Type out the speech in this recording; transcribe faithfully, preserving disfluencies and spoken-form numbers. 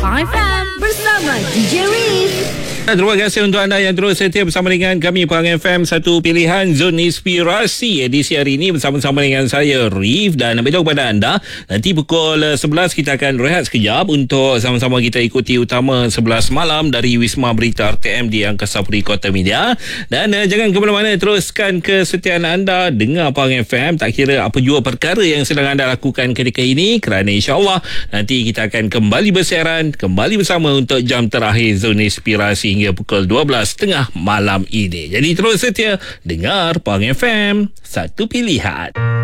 Pahang F M bersama D J Reef. Terima kasih untuk anda yang terus setia bersama dengan kami Pahang F M, satu pilihan Zon Inspirasi edisi hari ini bersama-sama dengan saya Reef. Dan beritahu kepada anda, nanti pukul sebelas kita akan rehat sekejap untuk sama-sama kita ikuti utama sebelas malam dari Wisma Berita R T M di Angkasa Puri Kota Media. Dan uh, jangan ke mana-mana, teruskan kesetiaan anda dengar Pahang F M, tak kira apa jua perkara yang sedang anda lakukan ketika ini, kerana insyaAllah nanti kita akan kembali bersiaran, kembali bersama untuk jam terakhir Zon Inspirasi hingga pukul dua belas tiga puluh malam ini. Jadi terus setia dengar Pahang F M, satu pilihan.